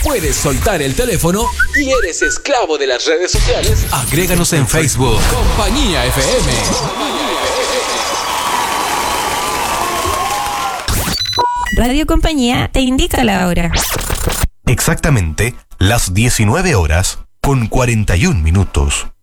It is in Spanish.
puedes soltar el teléfono y eres esclavo de las redes sociales, agréganos en Facebook. Compañía FM. Radio Compañía te indica la hora. Exactamente las 19 horas con 41 minutos.